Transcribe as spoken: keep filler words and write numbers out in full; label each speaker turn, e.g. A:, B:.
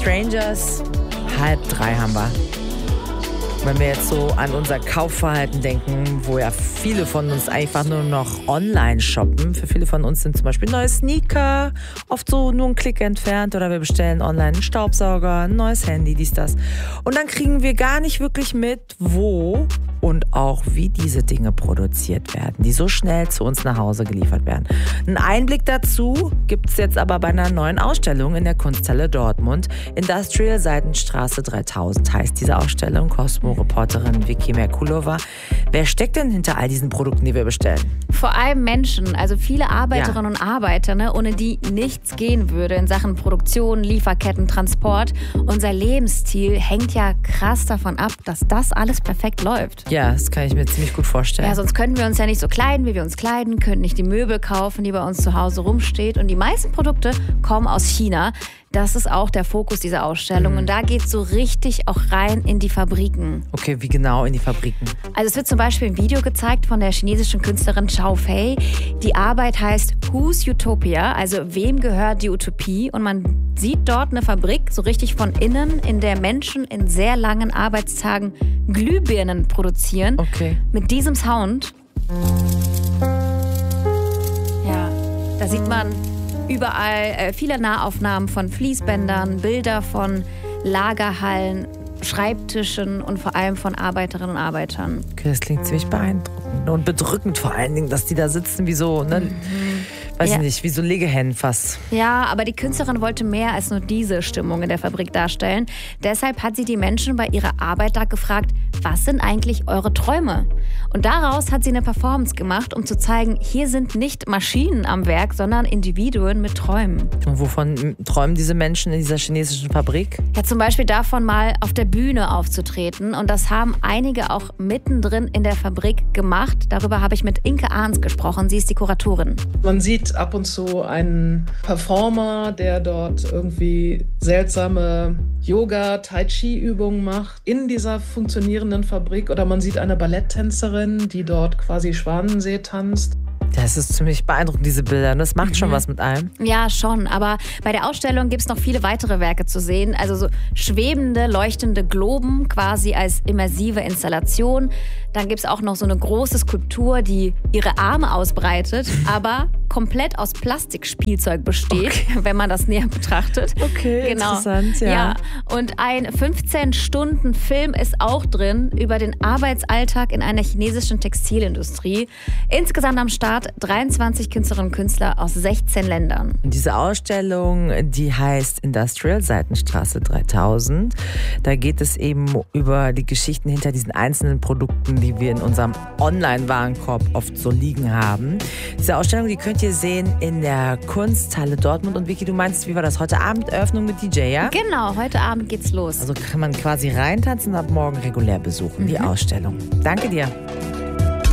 A: Strangers. Halb drei haben wir. Wenn wir jetzt so an unser Kaufverhalten denken, wo ja viele von uns einfach nur noch online shoppen. Für viele von uns sind zum Beispiel neue Sneaker oft so nur einen Klick entfernt oder wir bestellen online einen Staubsauger, ein neues Handy, dies, das. Und dann kriegen wir gar nicht wirklich mit, wo und auch wie diese Dinge produziert werden, die so schnell zu uns nach Hause geliefert werden. Einen Einblick dazu gibt es jetzt aber bei einer neuen Ausstellung in der Kunsthalle Dortmund. Industrial Seidenstraße dreitausend heißt diese Ausstellung. Cosmo-Reporterin Vicky Merkulova. Wer steckt denn hinter all diesen Produkten, die wir bestellen?
B: Vor allem Menschen, also viele Arbeiterinnen
A: Ja.
B: und Arbeiter, ne, ohne die nichts gehen würde in Sachen Produktion, Lieferketten, Transport. Unser Lebensstil hängt ja krass davon ab, dass das alles perfekt läuft.
A: Ja, das kann ich mir ziemlich gut vorstellen.
B: Ja, sonst könnten wir uns ja nicht so kleiden, wie wir uns kleiden, könnten nicht die Möbel kaufen, die bei uns zu Hause rumsteht. Und die meisten Produkte kommen aus China. Das ist auch der Fokus dieser Ausstellung. Und da geht es so richtig auch rein in die Fabriken.
A: Okay, wie genau in die Fabriken?
B: Also es wird zum Beispiel ein Video gezeigt von der chinesischen Künstlerin Xiao Fei. Die Arbeit heißt Whose Utopia, also wem gehört die Utopie? Und man sieht dort eine Fabrik so richtig von innen, in der Menschen in sehr langen Arbeitstagen Glühbirnen produzieren.
A: Okay.
B: Mit diesem Sound. Ja, da sieht man überall äh, viele Nahaufnahmen von Fließbändern, Bilder von Lagerhallen, Schreibtischen und vor allem von Arbeiterinnen und Arbeitern.
A: Okay, das klingt ziemlich beeindruckend und bedrückend vor allen Dingen, dass die da sitzen wie so, ne,
B: Mhm.
A: weiß
B: Ja.
A: ich nicht, wie so Legehennen fast.
B: Ja, aber die Künstlerin wollte mehr als nur diese Stimmung in der Fabrik darstellen. Deshalb hat sie die Menschen bei ihrer Arbeit da gefragt, was sind eigentlich eure Träume? Und daraus hat sie eine Performance gemacht, um zu zeigen, hier sind nicht Maschinen am Werk, sondern Individuen mit Träumen.
A: Und wovon träumen diese Menschen in dieser chinesischen Fabrik?
B: Ja, zum Beispiel davon mal auf der Bühne aufzutreten. Und das haben einige auch mittendrin in der Fabrik gemacht. Darüber habe ich mit Inke Ahns gesprochen. Sie ist die Kuratorin.
C: Man sieht ab und zu einen Performer, der dort irgendwie seltsame Yoga-Tai-Chi-Übungen macht in dieser funktionierenden Fabrik. Oder man sieht eine Balletttänzerin, die dort quasi Schwanensee tanzt.
A: Das ist ziemlich beeindruckend, diese Bilder. Das macht schon was mit einem.
B: Ja, schon. Aber bei der Ausstellung gibt es noch viele weitere Werke zu sehen. Also so schwebende, leuchtende Globen quasi als immersive Installation. Dann gibt es auch noch so eine große Skulptur, die ihre Arme ausbreitet, aber komplett aus Plastikspielzeug besteht, okay, wenn man das näher betrachtet.
A: Okay,
B: genau.
A: Interessant, ja.
B: ja. Und ein fünfzehn Stunden Film ist auch drin über den Arbeitsalltag in einer chinesischen Textilindustrie. Insgesamt am Start dreiundzwanzig Künstlerinnen und Künstler aus sechzehn Ländern.
A: Und diese Ausstellung, die heißt Industrial Seidenstraße dreitausend. Da geht es eben über die Geschichten hinter diesen einzelnen Produkten, die wir in unserem Online-Warenkorb oft so liegen haben. Diese Ausstellung, die könnt ihr sehen in der Kunsthalle Dortmund. Und Vicky, du meinst, wie war das? Heute Abend Eröffnung mit D J, ja?
B: Genau, heute Abend geht's los.
A: Also kann man quasi reintanzen und ab morgen regulär besuchen, mhm. die Ausstellung. Danke dir.